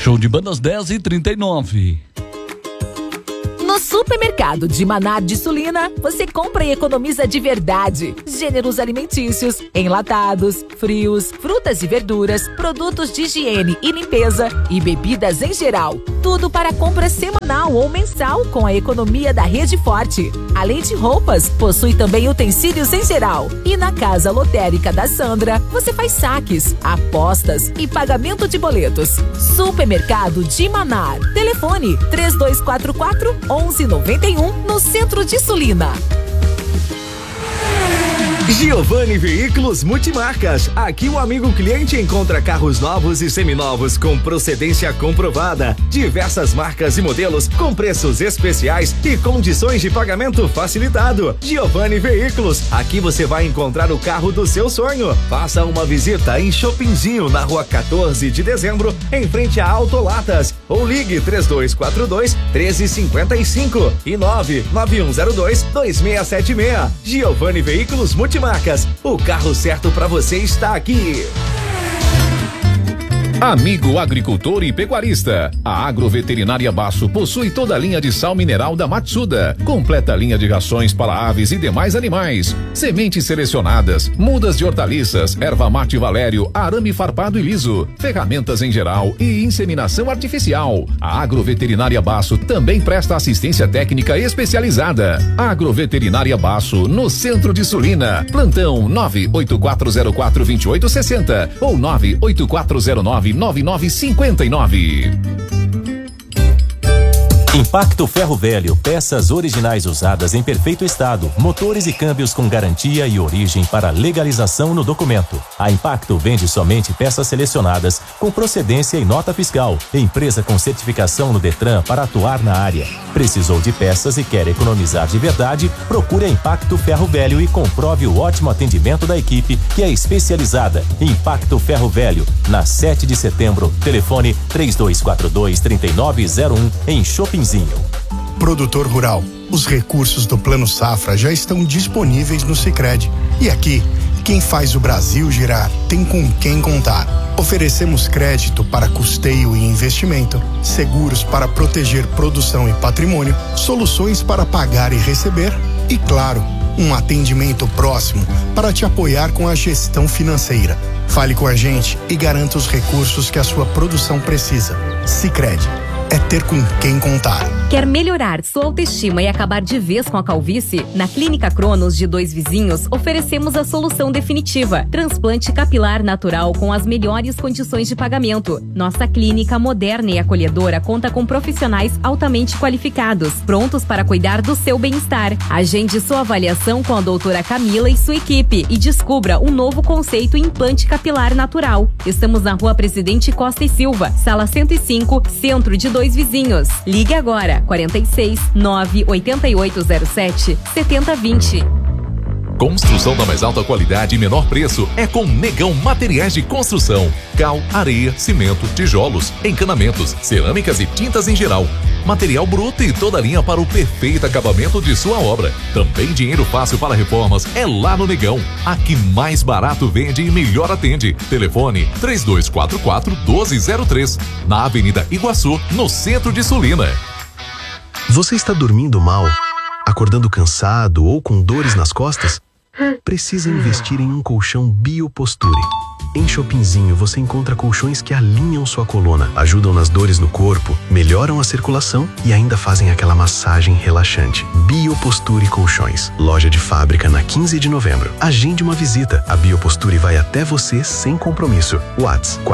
Show de bandas 10h39. No supermercado de Manar de Sulina, você compra e economiza de verdade. Gêneros alimentícios, enlatados, frios, frutas e verduras, produtos de higiene e limpeza e bebidas em geral. Tudo para compra semanal ou mensal com a economia da Rede Forte. Além de roupas, possui também utensílios em geral. E na Casa Lotérica da Sandra, você faz saques, apostas e pagamento de boletos. Supermercado de Manar. Telefone 3244-1191 no centro de Sulina. Giovanni Veículos Multimarcas. Aqui o amigo cliente encontra carros novos e seminovos com procedência comprovada, diversas marcas e modelos com preços especiais e condições de pagamento facilitado. Giovanni Veículos, aqui você vai encontrar o carro do seu sonho. Faça uma visita em Shoppingzinho, na rua 14 de dezembro, em frente a Autolatas, ou ligue 3242-1355 e 99102-2676. Giovanni Veículos Multimarcas, o carro certo para você está aqui. Amigo agricultor e pecuarista, a Agroveterinária Basso possui toda a linha de sal mineral da Matsuda, completa linha de rações para aves e demais animais, sementes selecionadas, mudas de hortaliças, erva mate Valério, arame farpado e liso, ferramentas em geral e inseminação artificial. A Agroveterinária Basso também presta assistência técnica especializada. Agroveterinária Basso, no centro de Sulina. Plantão 98404-2860 ou 98409-9959. Impacto Ferro Velho, peças originais usadas em perfeito estado, motores e câmbios com garantia e origem para legalização no documento. A Impacto vende somente peças selecionadas com procedência e nota fiscal. Empresa com certificação no Detran para atuar na área. Precisou de peças e quer economizar de verdade? Procure a Impacto Ferro Velho e comprove o ótimo atendimento da equipe que é especializada. Impacto Ferro Velho, na 7 de setembro, telefone 3242-3901 em Shopping. Produtor rural, os recursos do Plano Safra já estão disponíveis no Sicredi. E aqui, quem faz o Brasil girar tem com quem contar. Oferecemos crédito para custeio e investimento, seguros para proteger produção e patrimônio, soluções para pagar e receber e, claro, um atendimento próximo para te apoiar com a gestão financeira. Fale com a gente e garanta os recursos que a sua produção precisa. Sicredi. É ter com quem contar. Quer melhorar sua autoestima e acabar de vez com a calvície? Na Clínica Cronos de Dois Vizinhos, oferecemos a solução definitiva. Transplante capilar natural com as melhores condições de pagamento. Nossa clínica moderna e acolhedora conta com profissionais altamente qualificados, prontos para cuidar do seu bem-estar. Agende sua avaliação com a doutora Camila e sua equipe e descubra um novo conceito em implante capilar natural. Estamos na Rua Presidente Costa e Silva, Sala 105, Centro de Dois Vizinhos. Ligue agora, 46 98807 7020. Construção da mais alta qualidade e menor preço é com Negão Materiais de Construção. Cal, areia, cimento, tijolos, encanamentos, cerâmicas e tintas em geral. Material bruto e toda a linha para o perfeito acabamento de sua obra. Também dinheiro fácil para reformas é lá no Negão. Aqui mais barato vende e melhor atende. Telefone 3244-1203. Na Avenida Iguaçu, no centro de Sulina. Você está dormindo mal? Acordando cansado ou com dores nas costas? Precisa investir em um colchão Bioposture. Em Shoppingzinho você encontra colchões que alinham sua coluna, ajudam nas dores no corpo, melhoram a circulação e ainda fazem aquela massagem relaxante. Bioposture Colchões. Loja de fábrica na 15 de novembro. Agende uma visita. A Bioposture vai até você sem compromisso. WhatsApp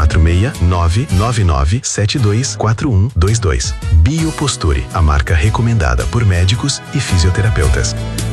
46999724122. Bioposture, a marca recomendada por médicos e fisioterapeutas.